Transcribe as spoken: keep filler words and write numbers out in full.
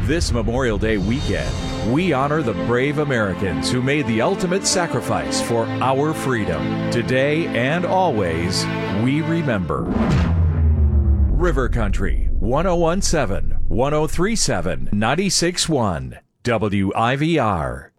This Memorial Day weekend, we honor the brave Americans who made the ultimate sacrifice for our freedom. Today and always, we remember. River Country, one oh one point seven, one oh three point seven, ninety-six point one, W I V R.